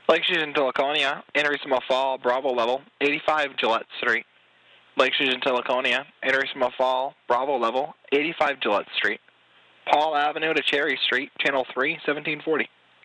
Lake Susan to Laconia, Interissimo Fall, Bravo level, 85 Gillette Street. Lake Susan to Laconia, Interissimo Fall, Bravo level, 85 Gillette Street. Paul Avenue to Cherry Street, Channel 3, 1740.